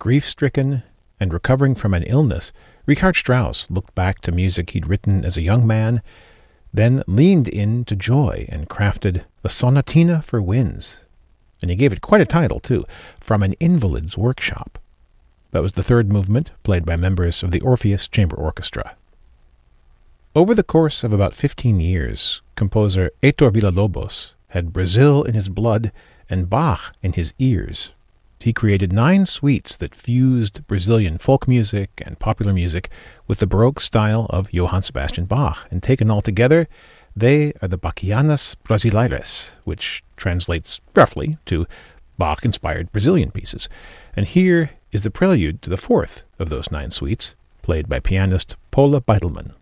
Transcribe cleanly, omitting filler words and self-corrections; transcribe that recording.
grief-stricken and recovering from an illness, Richard Strauss looked back to music he'd written as a young man, then leaned into joy and crafted a Sonatina for Winds. And he gave it quite a title, too, From an Invalid's Workshop. That was the third movement, played by members of the Orpheus Chamber Orchestra. Over the course of about 15 years, composer Heitor Villa-Lobos had Brazil in his blood and Bach in his ears. He created 9 suites that fused Brazilian folk music and popular music with the Baroque style of Johann Sebastian Bach, and taken all together, they are the Bachianas Brasileiras, which translates roughly to Bach-inspired Brazilian pieces. And here is the prelude to the fourth of those 9 suites, played by pianist Paula Beitelmann.